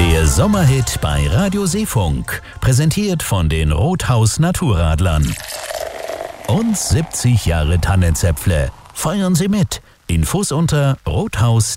Der Sommerhit bei Radio Seefunk, präsentiert von den Rothaus Naturradlern. Und 70 Jahre Tannenzäpfle. Feiern Sie mit. Infos unter rothaus-